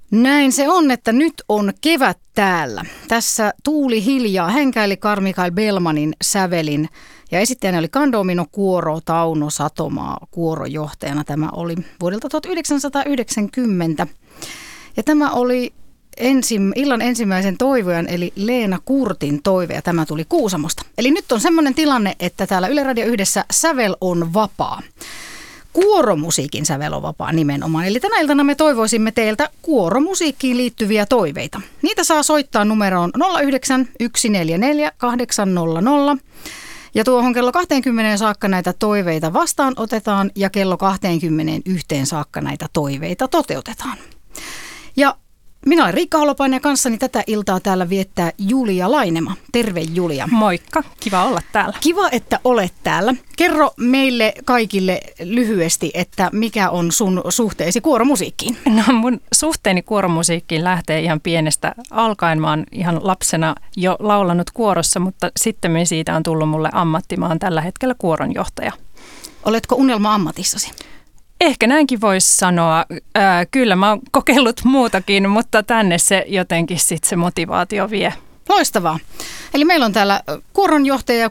Näin se on, että nyt on kevät täällä. Tässä tuuli hiljaa hänkäili Carl-Michael Bellmanin sävelin ja esittäjänä oli Candomino Kuoro Tauno Satomaa kuorojohtajana. Tämä oli vuodelta 1990 ja tämä oli illan ensimmäisen toivojan eli Leena Kurtin toive ja tämä tuli Kuusamosta. Eli nyt on semmoinen tilanne, että täällä Yle Radio 1 sävel on vapaa. Kuoromusiikin sävel on vapaa nimenomaan. Eli tänä iltana me toivoisimme teiltä kuoromusiikkiin liittyviä toiveita. Niitä saa soittaa numeroon 09 144 800. Ja tuohon kello 20 saakka näitä toiveita vastaan otetaan ja kello 21 saakka näitä toiveita toteutetaan. Ja minä olen Riikka Holopainen ja kanssani tätä iltaa täällä viettää Julia Lainema. Terve Julia. Moikka, kiva olla täällä. Kiva, että olet täällä. Kerro meille kaikille lyhyesti, että mikä on sun suhteesi kuoromusiikkiin? No mun suhteeni kuoromusiikkiin lähtee ihan pienestä alkaen. Mä oon ihan lapsena jo laulanut kuorossa, mutta sitten siitä on tullut mulle ammatti. Mä oon tällä hetkellä kuoronjohtaja. Oletko unelma-ammatissasi? Ehkä näinkin voisi sanoa. Kyllä mä oon kokeillut muutakin, mutta tänne se jotenkin sitten se motivaatio vie. Loistavaa. Eli meillä on täällä kuoronjohtaja ja